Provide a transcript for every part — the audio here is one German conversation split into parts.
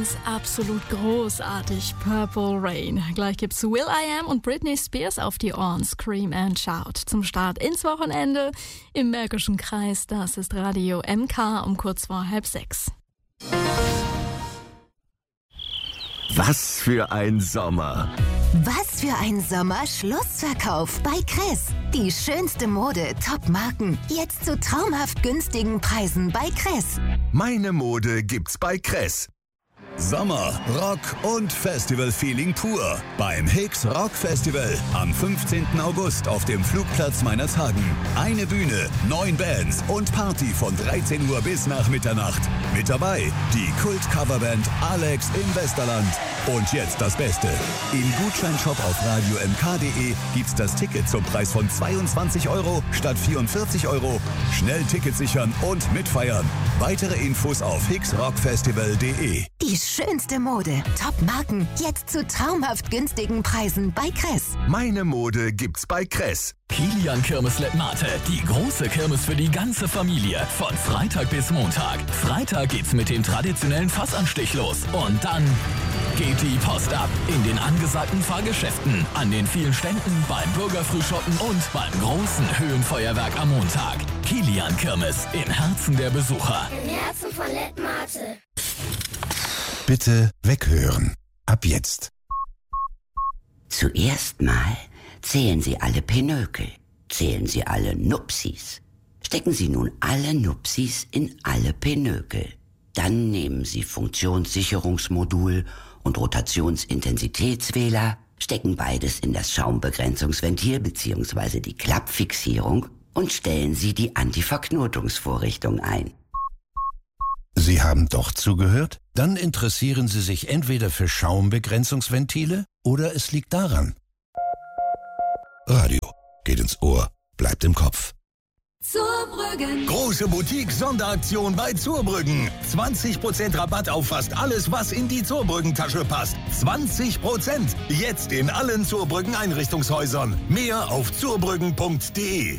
ganz absolut großartig. Purple Rain. Gleich gibt's Will I Am und Britney Spears auf die Ohren. Scream and Shout. Zum Start ins Wochenende im Märkischen Kreis. Das ist Radio MK um kurz vor 5:30. Was für ein Sommer! Was für ein Sommer-Schlussverkauf bei Kress. Die schönste Mode, Top-Marken, jetzt zu traumhaft günstigen Preisen bei Kress. Meine Mode gibt's bei Kress. Sommer, Rock und Festival-Feeling pur. Beim Hicks Rock Festival am 15. August auf dem Flugplatz Meinerzhagen. Eine Bühne, 9 Bands und Party von 13 Uhr bis nach Mitternacht. Mit dabei die Kult-Coverband Alex im Westerland. Und jetzt das Beste. Im Gutscheinshop auf radiomk.de gibt's das Ticket zum Preis von 22 € statt 44 €. Schnell Ticket sichern und mitfeiern. Weitere Infos auf hicksrockfestival.de. Die schönste Mode, Top-Marken, jetzt zu traumhaft günstigen Preisen bei Kress. Meine Mode gibt's bei Kress. Kilian Kirmes Lettmate, die große Kirmes für die ganze Familie. Von Freitag bis Montag. Freitag geht's mit dem traditionellen Fassanstich los. Und dann geht die Post ab in den angesagten Fahrgeschäften, an den vielen Ständen, beim Bürgerfrühschoppen und beim großen Höhenfeuerwerk am Montag. Kilian Kirmes im Herzen der Besucher. Im Herzen von Lettmate. Bitte weghören. Ab jetzt. Zuerst mal zählen Sie alle Pinökel. Zählen Sie alle Nupsis. Stecken Sie nun alle Nupsis in alle Pinökel. Dann nehmen Sie Funktionssicherungsmodul und Rotationsintensitätswähler, stecken beides in das Schaumbegrenzungsventil bzw. die Klappfixierung und stellen Sie die Antiverknotungsvorrichtung ein. Sie haben doch zugehört? Dann interessieren Sie sich entweder für Schaumbegrenzungsventile oder es liegt daran. Radio geht ins Ohr, bleibt im Kopf. Zurbrüggen. Große Boutique-Sonderaktion bei Zurbrüggen. 20% Rabatt auf fast alles, was in die Zurbrüggen-Tasche passt. 20%. Jetzt in allen Zurbrüggen Einrichtungshäusern. Mehr auf zurbrüggen.de.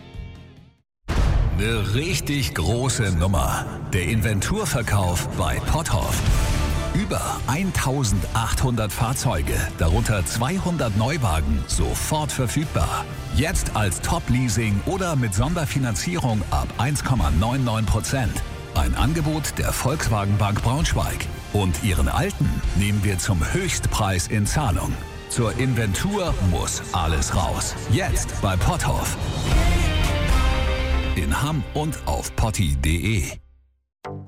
Eine richtig große Nummer. Der Inventurverkauf bei Potthoff. Über 1800 Fahrzeuge, darunter 200 Neuwagen, sofort verfügbar. Jetzt als Top-Leasing oder mit Sonderfinanzierung ab 1,99%. Ein Angebot der Volkswagen Bank Braunschweig. Und Ihren alten nehmen wir zum Höchstpreis in Zahlung. Zur Inventur muss alles raus. Jetzt bei Potthoff. In Hamm und auf potti.de.